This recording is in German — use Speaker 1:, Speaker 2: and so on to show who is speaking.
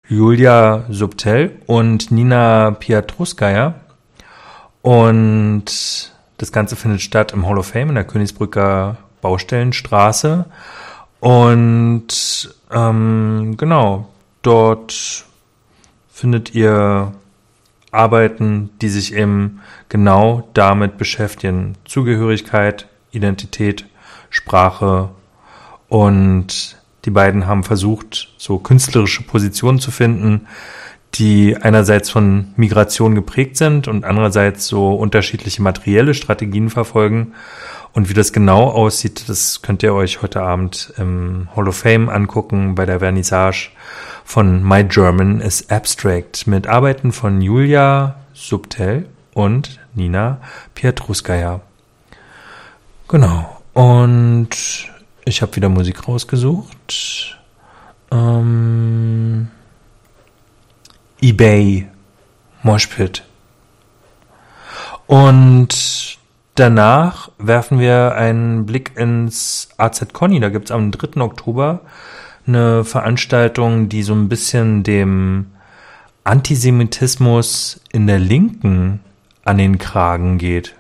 Speaker 1: Julia Subtel und Nina Pietruskaya. Und das Ganze findet statt im Hall of Fame in der Königsbrücker Baustellenstraße. Und genau, dort findet ihr Arbeiten, die sich eben genau damit beschäftigen. Zugehörigkeit, Identität, Sprache. Und die beiden haben versucht, so künstlerische Positionen zu finden, die einerseits von Migration geprägt sind und andererseits so unterschiedliche materielle Strategien verfolgen. Und wie das genau aussieht, das könnt ihr euch heute Abend im Hall of Fame angucken bei der Vernissage von My German is Abstract mit Arbeiten von Julia Subtel und Nina Pietruskaya. Genau. Und ich habe wieder Musik rausgesucht. eBay Moshpit. Und danach werfen wir einen Blick ins AZ Conny. Da gibt es am 3. Oktober eine Veranstaltung, die so ein bisschen dem Antisemitismus in der Linken an den Kragen geht.